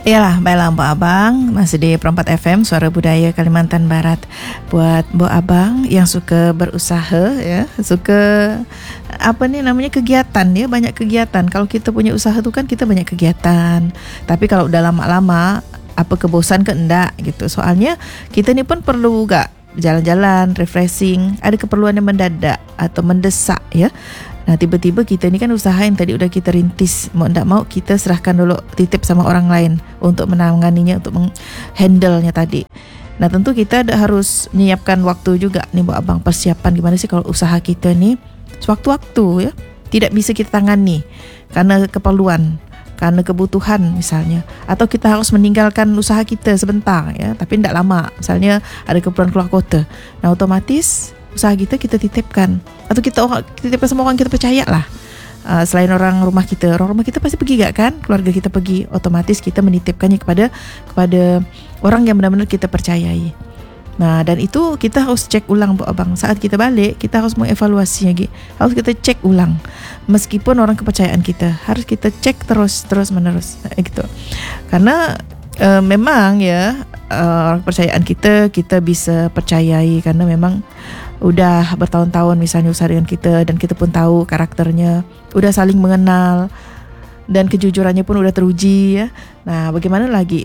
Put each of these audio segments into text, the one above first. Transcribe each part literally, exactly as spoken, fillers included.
Iyalah, baiklah Mbok Abang, masih di Perempat F M, Suara Budaya Kalimantan Barat. Buat Mbok Abang yang suka berusaha ya, suka apa nih namanya kegiatan ya, banyak kegiatan. Kalau kita punya usaha tu kan kita banyak kegiatan. Tapi kalau udah lama-lama apa kebosan ke enggak gitu. Soalnya kita ni pun perlu juga jalan-jalan, refreshing, ada keperluan yang mendadak atau mendesak ya. Nah tiba-tiba kita ni kan usaha yang tadi udah kita rintis, mau tak mau kita serahkan dulu, titip sama orang lain untuk menanganinya, untuk menghandlenya tadi. Nah tentu kita harus menyiapkan waktu juga nih Mbak Abang, persiapan gimana sih kalau usaha kita ni sewaktu-waktu ya tidak bisa kita tangani karena keperluan, karena kebutuhan misalnya, atau kita harus meninggalkan usaha kita sebentar ya, tapi tidak lama, misalnya ada keperluan keluar kota. Nah otomatis usaha kita kita titipkan, atau kita orang titipkan sama orang kita percaya lah. Uh, selain orang rumah kita, orang rumah kita pasti pergi gak kan, keluarga kita pergi, otomatis kita menitipkannya kepada kepada orang yang benar-benar kita percayai. Nah dan itu kita harus cek ulang Bu Abang. Saat kita balik kita harus mengevaluasi lagi, harus kita cek ulang. Meskipun orang kepercayaan kita harus kita cek terus terus menerus gitu. Karena uh, memang ya uh, orang kepercayaan kita kita bisa percayai karena memang udah bertahun-tahun misalnya usaha dengan kita, dan kita pun tahu karakternya, udah saling mengenal, dan kejujurannya pun udah teruji ya. Nah bagaimana lagi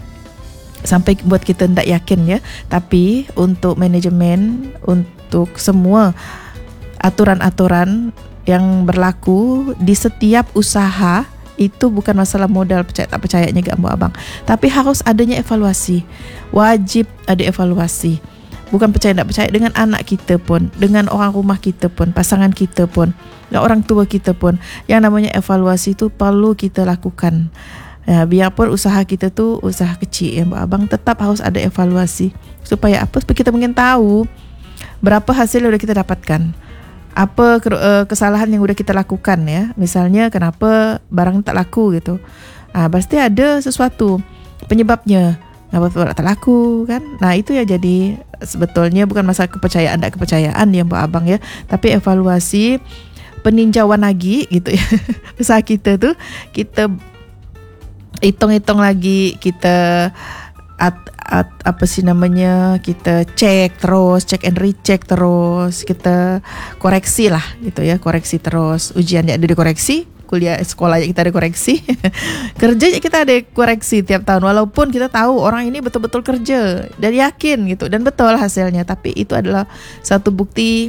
sampai buat kita tidak yakin ya. Tapi untuk manajemen, untuk semua aturan-aturan yang berlaku di setiap usaha, itu bukan masalah modal percaya tak percayanya gak Mbak Abang, tapi harus adanya evaluasi. Wajib ada evaluasi. Bukan percaya tak percaya, dengan anak kita pun, dengan orang rumah kita pun, pasangan kita pun, dan orang tua kita pun. Yang namanya evaluasi itu perlu kita lakukan. Ya, biarpun usaha kita tu usaha kecil ya Mbak Abang, tetap harus ada evaluasi. Supaya apa? Supaya kita mungkin tahu berapa hasil yang sudah kita dapatkan, apa kesalahan yang sudah kita lakukan ya. Misalnya kenapa barang tak laku gitu, ah, pasti ada sesuatu penyebabnya. Kenapa tak laku kan? Nah itu ya, jadi sebetulnya bukan masalah kepercayaan tak kepercayaan ya Mbak Abang ya, tapi evaluasi, peninjauan lagi gitu ya. Usaha kita tu kita hitung-hitung lagi, kita at, at, apa sih namanya, kita cek terus, cek and recheck terus, kita koreksi lah gitu ya, koreksi terus. Ujiannya ada dikoreksi, kuliah sekolahnya kita ada koreksi, kerjanya kita ada koreksi tiap tahun. Walaupun kita tahu orang ini betul-betul kerja dan yakin gitu, dan betul hasilnya, tapi itu adalah satu bukti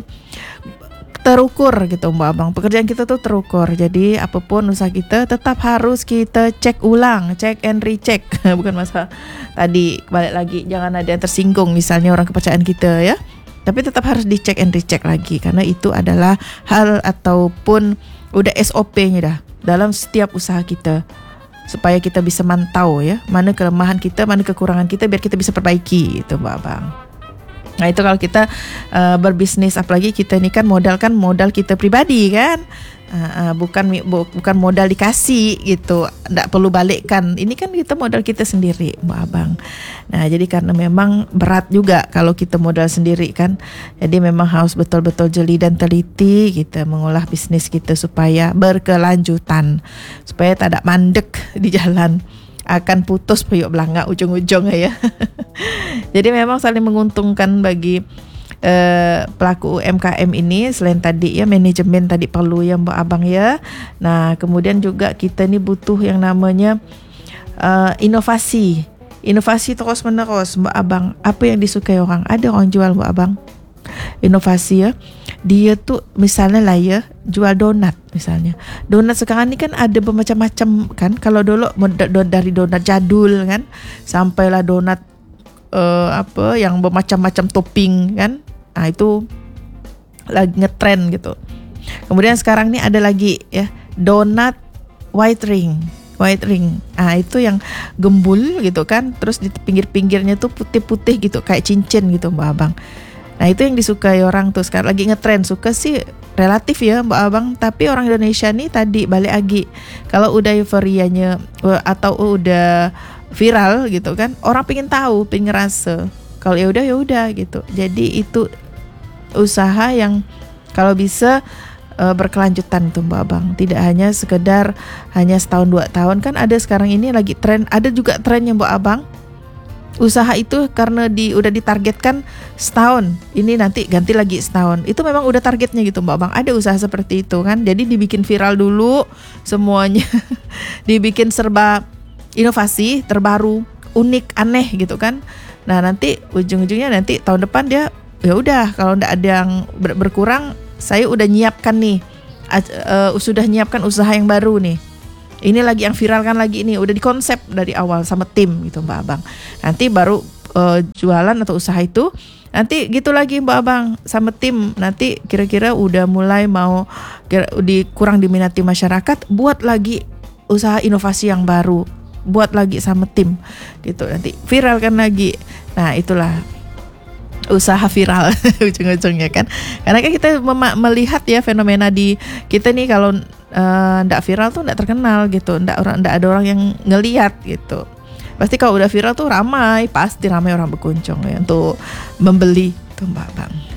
terukur gitu Mbak Abang. Pekerjaan kita tuh terukur. Jadi apapun usaha kita tetap harus kita cek ulang, cek and recheck. Bukan masa tadi balik lagi, jangan ada yang tersinggung misalnya orang kepercayaan kita ya. Tapi tetap harus dicek and recheck lagi, karena itu adalah hal ataupun udah S O P-nya dah dalam setiap usaha kita, supaya kita bisa mantau ya, mana kelemahan kita, mana kekurangan kita, biar kita bisa perbaiki itu Mbak Abang. Nah itu kalau kita uh, berbisnis, apalagi kita ni kan modal kan modal kita pribadi kan, uh, uh, bukan bu, bukan modal dikasih gitu, tak perlu balikkan. Ini kan kita modal kita sendiri Mbak Abang. Nah jadi karena memang berat juga kalau kita modal sendiri kan, jadi memang harus betul-betul jeli dan teliti kita mengolah bisnis kita supaya berkelanjutan, supaya tak ada mandek di jalan, akan putus peyuk belanga ujung-ujung ya. Jadi memang saling menguntungkan bagi uh, pelaku U M K M ini. Selain tadi ya manajemen tadi perlu ya Mbak Abang ya. Nah kemudian juga kita ni butuh yang namanya uh, inovasi. Inovasi terus menerus Mbak Abang. Apa yang disukai orang, ada orang jual Mbak Abang inovasi ya. Dia tuh misalnya lah ya, jual donat misalnya. Donat sekarang ni kan ada bermacam-macam kan. Kalau dulu dari donat jadul kan, sampailah donat uh, apa yang bermacam-macam topping kan. Nah itu lagi ngetrend gitu. Kemudian sekarang ni ada lagi ya, donat white ring. White ring. Ah itu yang gembul gitu kan. Terus di pinggir-pinggirnya tuh putih-putih gitu kayak cincin gitu Mbak Abang. Nah itu yang disukai orang tuh sekarang lagi ngetrend. Suka sih relatif ya Mbak Abang, tapi orang Indonesia nih tadi balik lagi, kalau udah euforianya atau udah viral gitu kan, orang pengen tahu, pengen ngerasa. Kalau ya udah ya udah gitu. Jadi itu usaha yang kalau bisa uh, berkelanjutan tuh Mbak Abang. Tidak hanya sekedar hanya setahun dua tahun, kan ada sekarang ini lagi tren, ada juga trennya Mbak Abang. Usaha itu karena di udah ditargetkan setahun, ini nanti ganti lagi setahun. Itu memang udah targetnya gitu Mbak Abang. Ada usaha seperti itu kan. Jadi dibikin viral dulu semuanya. Dibikin serba inovasi, terbaru, unik, aneh gitu kan. Nah, nanti ujung-ujungnya nanti tahun depan dia ya udah, kalau enggak ada yang ber- berkurang, saya udah nyiapkan nih. Uh, sudah nyiapkan usaha yang baru nih. Ini lagi yang viral kan lagi ini, udah dikonsep dari awal sama tim gitu Mbak Abang. Nanti baru uh, jualan atau usaha itu, nanti gitu lagi Mbak Abang sama tim. Nanti kira-kira udah mulai mau kira, di, kurang diminati masyarakat, buat lagi usaha inovasi yang baru, buat lagi sama tim gitu. Nanti viral kan lagi. Nah itulah usaha viral ujung-ujungnya kan. Karena kan kita mem- melihat ya fenomena di kita nih, kalau uh, ndak viral tuh ndak terkenal gitu, ndak orang ndak ada orang yang ngelihat gitu. Pasti kalau udah viral tuh ramai, pasti ramai orang berkunjung ya untuk membeli tuh Mbak Bang.